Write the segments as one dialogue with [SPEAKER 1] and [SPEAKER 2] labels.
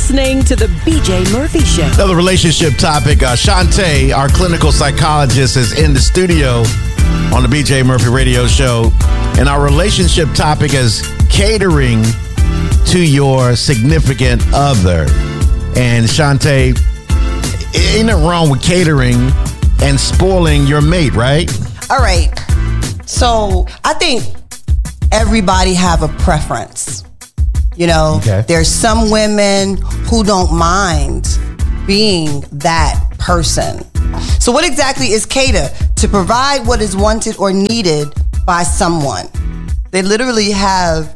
[SPEAKER 1] listening to the BJ Murphy Show.
[SPEAKER 2] Another relationship topic. Shantae, our clinical psychologist, is in the studio on the BJ Murphy Radio Show. And our relationship topic is catering to your significant other. And Shantae, ain't nothing wrong with catering and spoiling your mate, right?
[SPEAKER 3] All right. So I think everybody have a preference. You know,
[SPEAKER 2] Okay.
[SPEAKER 3] There's some women who don't mind being that person. So what exactly is cater? To provide what is wanted or needed by someone. They literally have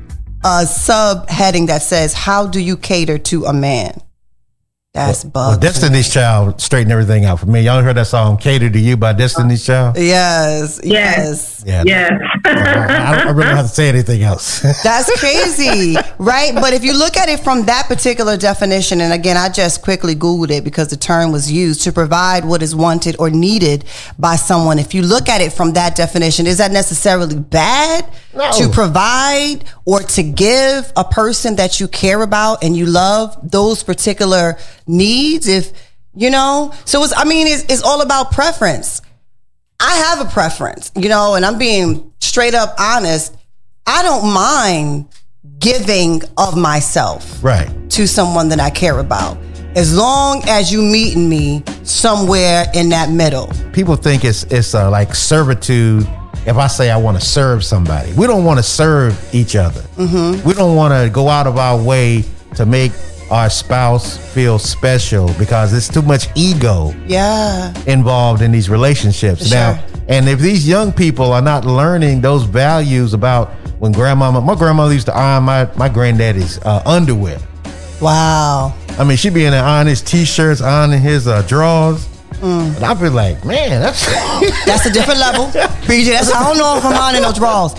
[SPEAKER 3] a subheading that says, how do you cater to a man? That's bug.
[SPEAKER 2] Destiny's Child straightened everything out for me. Y'all heard that song "Cater to You" by Destiny's Child?
[SPEAKER 3] Yes.
[SPEAKER 2] Yeah.
[SPEAKER 4] Yes.
[SPEAKER 2] I really don't have to say anything else.
[SPEAKER 3] That's crazy, right? But if you look at it from that particular definition, and again, I just quickly Googled it because the term was used, to provide what is wanted or needed by someone. If you look at it from that definition, is that necessarily bad?
[SPEAKER 2] No.
[SPEAKER 3] To provide or to give a person that you care about and you love those particular needs? If, you know, so it's all about preference. I have a preference, you know, and I'm being straight up honest. I don't mind giving of myself
[SPEAKER 2] Right.
[SPEAKER 3] to someone that I care about, as long as you meeting me somewhere in that middle.
[SPEAKER 2] People think it's like servitude. If I say I want to serve somebody, we don't want to serve each other. Mm-hmm. We don't want to go out of our way to make our spouse feel special because it's too much ego involved in these relationships.
[SPEAKER 3] For
[SPEAKER 2] Now,
[SPEAKER 3] sure.
[SPEAKER 2] and if these young people are not learning those values about when my grandmother used to iron my granddaddy's underwear.
[SPEAKER 3] Wow.
[SPEAKER 2] I mean, she'd be in there ironing his t-shirts, ironing his drawers. And I'd be like, man, that's
[SPEAKER 3] a different level. BJ, I don't know if I'm on in those draws.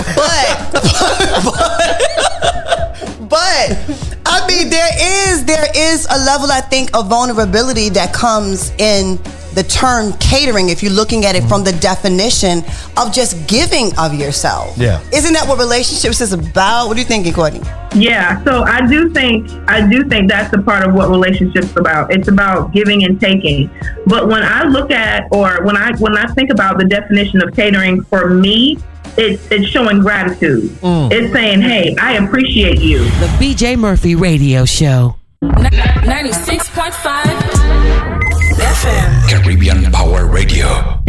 [SPEAKER 3] But I mean, there is a level, I think, of vulnerability that comes in the term catering, if you're looking at it from the definition of just giving of yourself.
[SPEAKER 2] Yeah.
[SPEAKER 3] Isn't that what relationships is about? What are you thinking, Courtney?
[SPEAKER 4] Yeah, so I do think that's a part of what relationships about. It's about giving and taking. But when I look at, or when I think about the definition of catering, for me, it's showing gratitude. It's saying, hey, I appreciate you.
[SPEAKER 1] The BJ Murphy Radio Show.
[SPEAKER 5] 96.5 FM.
[SPEAKER 6] Caribbean Power Radio.